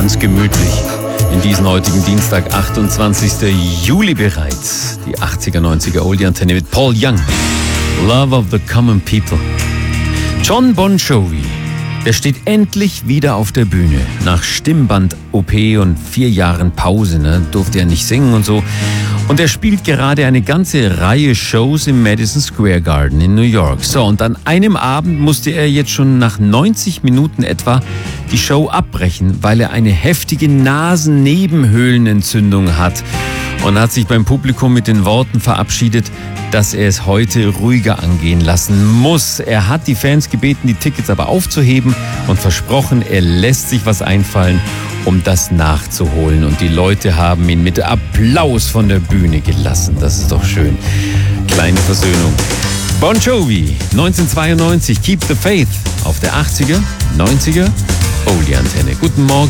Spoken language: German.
Ganz gemütlich in diesen heutigen Dienstag, 28. Juli bereits. Die 80er, 90er Oldie-Antenne mit Paul Young. Love of the Common People. Jon Bon Jovi, der steht endlich wieder auf der Bühne. Nach Stimmband-OP und 4 Jahren Pause, durfte er nicht singen und so. Und er spielt gerade eine ganze Reihe Shows im Madison Square Garden in New York. So, und an einem Abend musste er jetzt schon nach 90 Minuten etwa die Show abbrechen, weil er eine heftige Nasennebenhöhlenentzündung hat. Und hat sich beim Publikum mit den Worten verabschiedet, dass er es heute ruhiger angehen lassen muss. Er hat die Fans gebeten, die Tickets aber aufzuheben und versprochen, er lässt sich was einfallen, um das nachzuholen. Und die Leute haben ihn mit Applaus von der Bühne gelassen. Das ist doch schön. Kleine Versöhnung. Bon Jovi, 1992, Keep the Faith auf der 80er, 90er Oldie-Antenne. Guten Morgen.